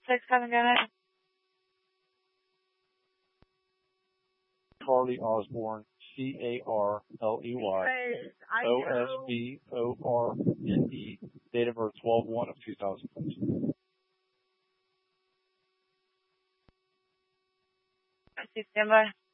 6-7, go ahead. Carly Osborne, Carley Osborne, date of birth 12/1/2014. Stand by.